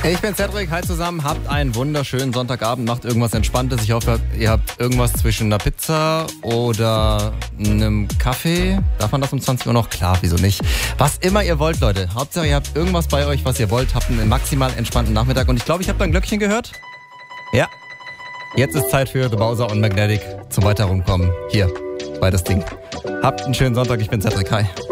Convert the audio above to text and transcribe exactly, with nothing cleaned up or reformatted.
Ich bin Cedric, hi zusammen, habt einen wunderschönen Sonntagabend, macht irgendwas Entspanntes. Ich hoffe, ihr habt irgendwas zwischen einer Pizza oder einem Kaffee. Darf man das um zwanzig Uhr noch? Klar, wieso nicht? Was immer ihr wollt, Leute. Hauptsache, ihr habt irgendwas bei euch, was ihr wollt. Habt einen maximal entspannten Nachmittag. Und ich glaube, ich habe da ein Glöckchen gehört. Ja. Jetzt ist Zeit für The Bowser und Magnetic zum weiter rumkommen. Hier, bei das Ding. Habt einen schönen Sonntag, ich bin Cedric, hi.